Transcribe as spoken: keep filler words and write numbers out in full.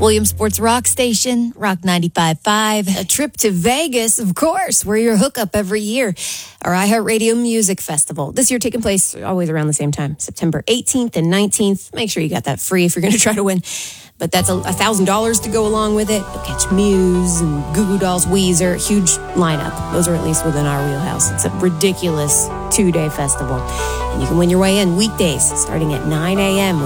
Williams Sports Rock Station, Rock ninety-five point five. A trip to Vegas, of course. We're your hookup every year. Our iHeartRadio Music Festival. This year taking place always around the same time, September eighteenth and nineteenth. Make sure you got that free if you're going to try to win. But that's a one thousand dollars to go along with it. You'll catch Muse and Goo Goo Dolls, Weezer. Huge lineup. Those are at least within our wheelhouse. It's a ridiculous two-day festival. And you can win your way in weekdays starting at nine a.m.